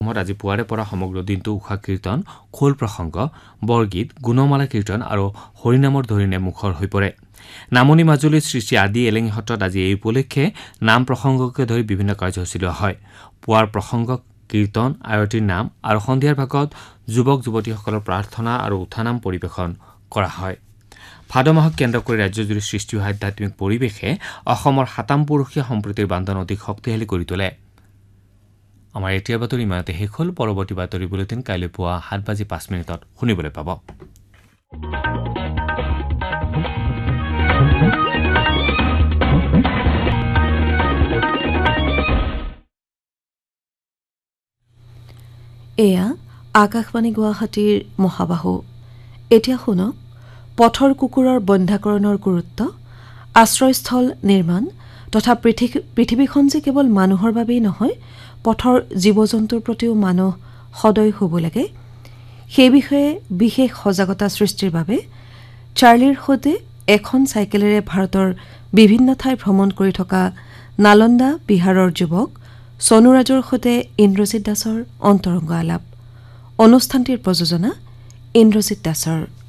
আজি পুৱাৰে পৰা সমগ্ৰ দিনটো উষা কীৰ্তন, খোল প্ৰসংগ, বৰগীত, গুণমালা কীৰ্তন আৰু হৰিনামৰ ধৰিণে মুখৰ হৈ পৰে। নামনি মাজুলীৰ শ্ৰী শ্ৰী আদি এলেঙি সত্ৰত আজি এই উপলক্ষে নাম প্ৰসংগকে ধৰি বিভিন্ন কাৰ্যসূচী লোৱা হয়। পুৱাৰ প্ৰসংগ, কীৰ্তন, আয়তীৰ নাম আৰু সন্ধিয়াৰ ভাগত যুৱক যুৱতীসকলৰ প্ৰাৰ্থনা আৰু উঠানাম পৰিৱেশন কৰা হয়। ভাদ মাহক কেন্দ্ৰ কৰি ৰাজ্যজুৰি সৃষ্টি হোৱা আধ্যাত্মিক পৰিৱেশে অসমৰ সাতামপুৰুষীয়া সম্প্ৰীতিৰ বান্ধন অধিক শক্তিশালী কৰি তোলে। আমাৰ এতিয়াৰ বাতৰি ইমানতে শেষ হ'ল। পৰৱৰ্তী বাতৰি বুলেটিন কাইলৈ পুৱা 7:05 শুনিবলৈ পাব। এয়া আকাশবাণী গুৱাহাটীৰ মহাবাহু। এতিয়া শুনক পথৰ কুকুৰৰ বন্ধ্যাকৰণৰ গুৰুত্ব, আশ্ৰয়স্থল নিৰ্মাণ তথা পৃথিৱীখন যে কেৱল মানুহৰ বাবেই নহয়, পথৰ জীৱ জন্তুৰ প্ৰতিও মানুহ সদয় হ'ব লাগে, সেই বিষয়ে বিশেষ সজাগতা সৃষ্টিৰ বাবে চাৰ্লিৰ সৈতে এখন চাইকেলেৰে ভাৰতৰ বিভিন্ন ঠাই ভ্ৰমণ কৰি থকা নালন্দা বিহাৰৰ যুৱক চনুৰাজৰ সৈতে ইন্দ্ৰজিৎ দাসৰ অন্তৰংগ আলাপ। অনুষ্ঠানটিৰ প্ৰযোজনা ইন্দ্ৰজিৎ দাসৰ।